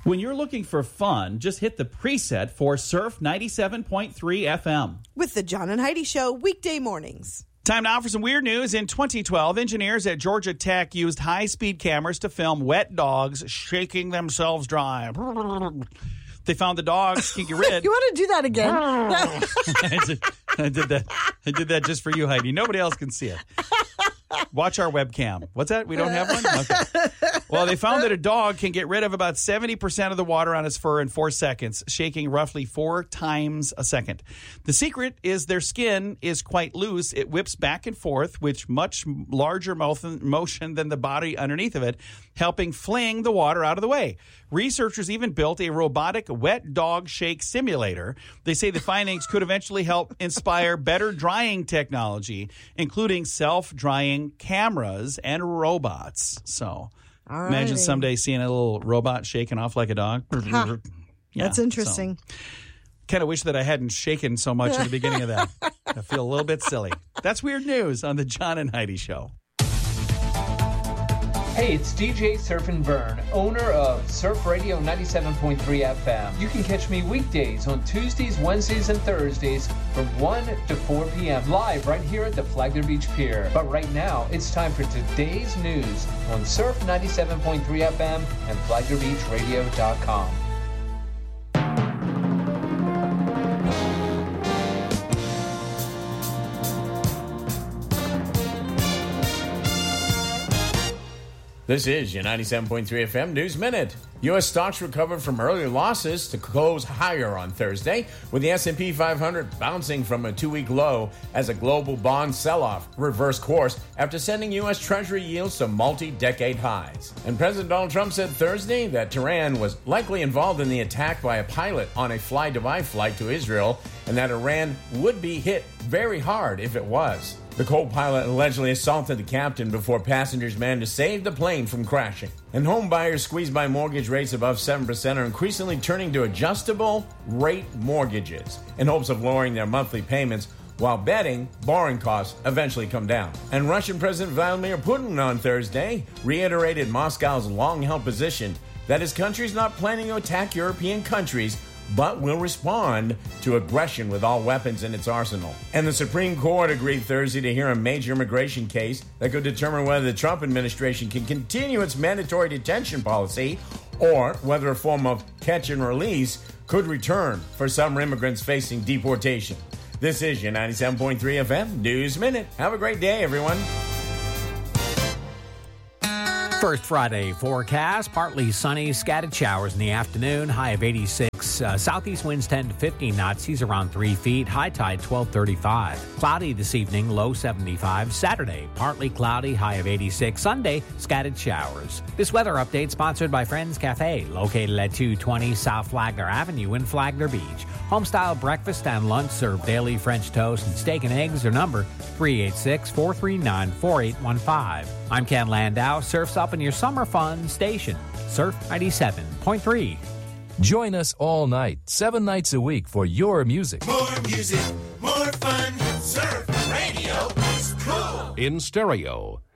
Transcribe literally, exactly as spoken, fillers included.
When you're looking for fun, just hit the preset for Surf ninety-seven point three F M. With the John and Heidi Show, weekday mornings. Time now for some weird news. In twenty twelve, engineers at Georgia Tech used high-speed cameras to film wet dogs shaking themselves dry. They found the dogs can get rid. You want to do that again? I, did, I did that. I did that just for you, Heidi. Nobody else can see it. Watch our webcam. What's that? We don't have one? Okay. Well, they found that a dog can get rid of about seventy percent of the water on its fur in four seconds, shaking roughly four times a second. The secret is their skin is quite loose. It whips back and forth with much larger motion than the body underneath of it, helping fling the water out of the way. Researchers even built a robotic wet dog shake simulator. They say the findings could eventually help inspire better drying technology, including self-drying cameras and robots. So Alrighty. Imagine someday seeing a little robot shaking off like a dog. Huh. Yeah, That's interesting. So, kind of wish that I hadn't shaken so much at the beginning of that. I feel a little bit silly. That's weird news on the John and Heidi Show. Hey, it's D J Surf and Vern, owner of Surf Radio ninety-seven point three F M. You can catch me weekdays on Tuesdays, Wednesdays, and Thursdays from one to four p.m. live right here at the Flagler Beach Pier. But right now, it's time for today's news on Surf ninety-seven point three F M and Flagler Beach Radio dot com. This is your ninety-seven point three F M News Minute. U S stocks recovered from earlier losses to close higher on Thursday, with the S and P five hundred bouncing from a two-week low as a global bond sell-off reversed course after sending U S Treasury yields to multi-decade highs. And President Donald Trump said Thursday that Tehran was likely involved in the attack by a pilot on a fly-Dubai flight to Israel, and that Iran would be hit very hard if it was. The co-pilot allegedly assaulted the captain before passengers managed to save the plane from crashing. And home buyers squeezed by mortgage rates above seven percent are increasingly turning to adjustable rate mortgages in hopes of lowering their monthly payments, while betting borrowing costs eventually come down. And Russian President Vladimir Putin on Thursday reiterated Moscow's long-held position that his country is not planning to attack European countries, but will respond to aggression with all weapons in its arsenal. And the Supreme Court agreed Thursday to hear a major immigration case that could determine whether the Trump administration can continue its mandatory detention policy or whether a form of catch and release could return for some immigrants facing deportation. This is your ninety-seven point three F M News Minute. Have a great day, everyone. First Friday forecast, partly sunny, scattered showers in the afternoon, high of eighty-six. Uh, southeast winds ten to fifteen knots, seas around three feet, high tide twelve thirty-five. Cloudy this evening, low seventy-five. Saturday, partly cloudy, high of eighty-six. Sunday, scattered showers. This weather update sponsored by Friends Cafe, located at two twenty South Flagler Avenue in Flagler Beach. Homestyle breakfast and lunch serve daily French toast and steak and eggs. Their number, three eight six, four three nine, four eight one five. I'm Ken Landau. Surf's up in your summer fun station. Surf ninety-seven point three. Join us all night, seven nights a week for your music. More music, more fun. Surf Radio is cool. In stereo.